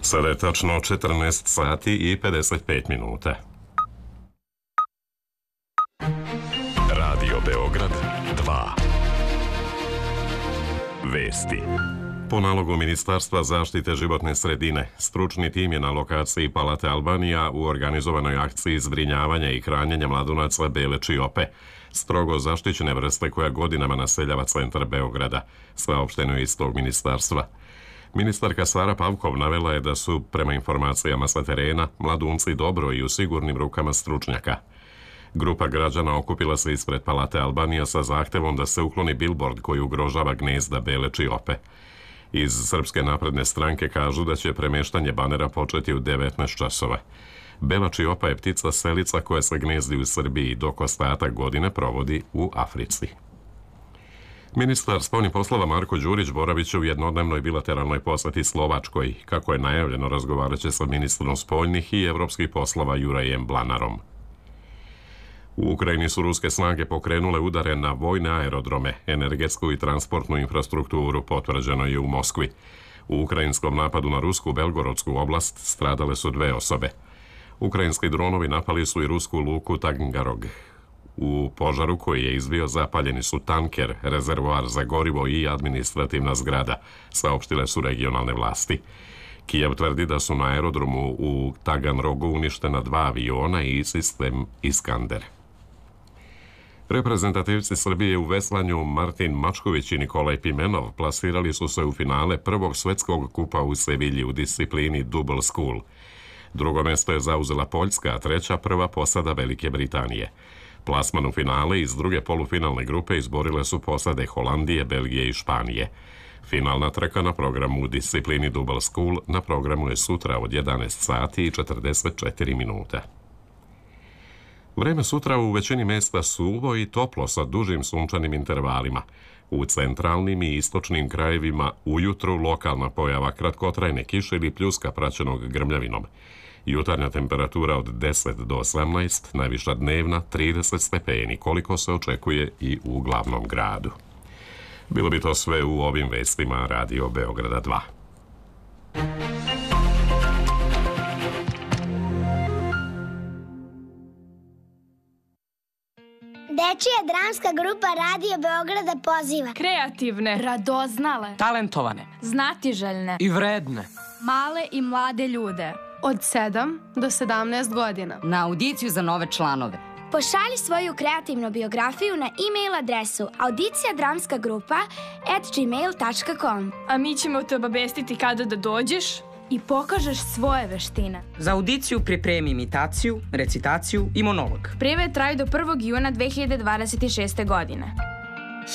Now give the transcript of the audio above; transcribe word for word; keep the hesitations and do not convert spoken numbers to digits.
Sada je tačno četrnaest sati i pedeset pet minuta. Radio Beograd dva. Vesti. Po nalogu Ministarstva zaštite životne sredine, stručni tim je na lokaciji Palate Albanija u organizovanoj akciji zbrinjavanja i hranjenja mladunaca bele čiope, strogo zaštićene vrste koja godinama naseljava centar Beograda, saopšteno je iz tog ministarstva. Ministarka Sara Pavkov navela je da su, prema informacijama sa terena, mladunci dobro i u sigurnim rukama stručnjaka. Grupa građana okupila se ispred Palate Albanija sa zahtevom da se ukloni bilbord koji ugrožava gnezda bele čiope. Iz Srpske napredne stranke kažu da će premeštanje banera početi u devetnaest časova. Bela čiopa je ptica selica koja se gnezdi u Srbiji, dok ostatak godine provodi u Africi. Ministar spoljnih poslova Marko Đurić boravit će u jednodnevnoj bilateralnoj poseti Slovačkoj, kako je najavljeno, razgovarat će sa ministrom spoljnih i evropskih poslova Jurajem Blanarom. U Ukrajini su ruske snage pokrenule udare na vojne aerodrome, energetsku i transportnu infrastrukturu, potvrđeno je u Moskvi. U ukrajinskom napadu na rusku Belgorodsku oblast stradale su dve osobe. Ukrajinski dronovi napali su i rusku luku Taganrog. U požaru koji je izbio zapaljeni su tanker, rezervoar za gorivo i administrativna zgrada, saopštile su regionalne vlasti. Kijev tvrdi da su na aerodromu u Taganrogu uništena dva aviona i sistem Iskander. Reprezentativci Srbije u veslanju Martin Mačković i Nikolaj Pimenov plasirali su se u finale prvog svetskog kupa u Sevilji u disciplini Double School. Drugo mesto je zauzela Poljska, a treća prva posada Velike Britanije. Plasman u finale iz druge polufinalne grupe izborile su posade Holandije, Belgije i Španije. Finalna trka na programu u disciplini Double School na programu je sutra od jedanaest sati i četrdeset četiri minuta. Vreme sutra u većini mesta suvo i toplo sa dužim sunčanim intervalima. U centralnim i istočnim krajevima ujutru lokalna pojava kratkotrajne kiše ili pljuska praćenog grmljavinom. Jutarnja temperatura od deset do osamnaest, najviša dnevna trideset stepeni, koliko se očekuje i u glavnom gradu. Bilo bi to sve u ovim vestima Radio Beograda dva. Dečija dramska grupa Radio Beograda poziva kreativne, radoznale, talentovane, znatiželjne i vredne, male i mlade ljude od sedam do sedamnaest godina na audiciju za nove članove. Pošalji svoju kreativnu biografiju na e-mail adresu audicija dramska grupa at gmail tačka com. A mi ćemo te obavestiti kada da dođeš i pokažeš svoje veštine. Za audiciju pripremi imitaciju, recitaciju i monolog. Prijave traju do prvog juna dve hiljade dvadeset šeste godine.